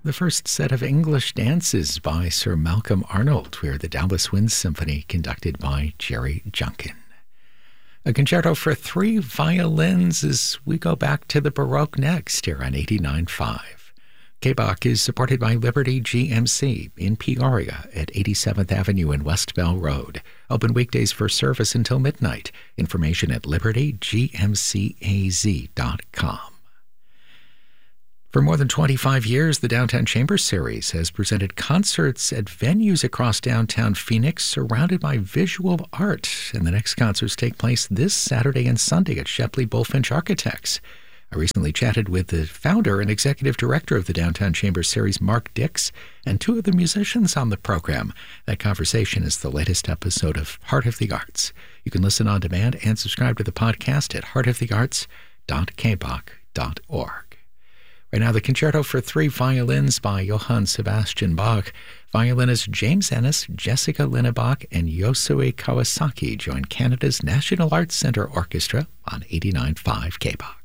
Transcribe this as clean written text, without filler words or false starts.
The first set of English dances by Sir Malcolm Arnold. We're the Dallas Wind Symphony, conducted by Jerry Junkin. A concerto for three violins as we go back to the Baroque next here on 89.5. KBOC is supported by Liberty GMC in Peoria at 87th Avenue and West Bell Road. Open weekdays for service until midnight. Information at libertygmcaz.com. For more than 25 years, the Downtown Chamber Series has presented concerts at venues across downtown Phoenix surrounded by visual art. And the next concerts take place this Saturday and Sunday at Shepley Bullfinch Architects. I recently chatted with the founder and executive director of the Downtown Chamber Series, Mark Dix, and two of the musicians on the program. That conversation is the latest episode of Heart of the Arts. You can listen on demand and subscribe to the podcast at heartofthearts.kboc.org. Right now, the Concerto for Three Violins by Johann Sebastian Bach. Violinists James Ennis, Jessica Linnebach, and Yosue Kawasaki join Canada's National Arts Centre Orchestra on 89.5 KBOC.